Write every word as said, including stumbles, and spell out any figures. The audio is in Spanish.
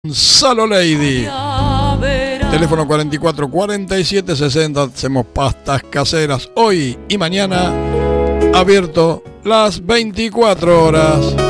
Gonzalo Lady. Teléfono cuarenta y cuatro cuarenta y siete sesenta. Hacemos pastas caseras hoy y mañana. Abierto las veinticuatro horas.